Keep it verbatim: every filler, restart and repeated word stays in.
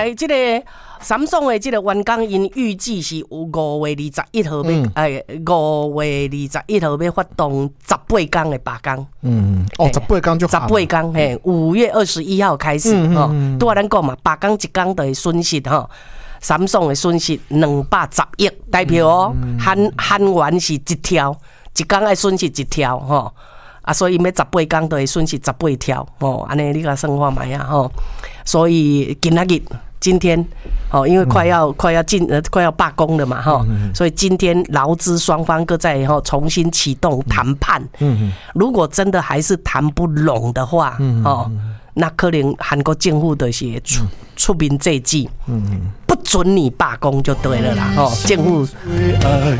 来这个三爽的这个员工，因预计是有五月二十一号要，哎、嗯，五月二十一号要发动十八天的罢工。 嗯，哦，十八天就十八天，嘿，五月二十一号开始，吼、嗯，拄、嗯、啊咱讲嘛，罢工一天就会损失吼。三爽的损失两百十亿，代表哦，韩韩元是一条，一天爱损失一条吼，啊，所以要十八天就会损失十八条哦，安尼你甲算看卖啊吼，所以今仔日今天哦，因为快要、嗯、快要进呃快要罢工了嘛哈、嗯，所以今天劳资双方各在哈重新启动谈判，嗯，如果真的还是谈不拢的话，嗯哦。那可能韩国政府就是出出面制止，嗯，不准你罢工就对了啦，哦，政府。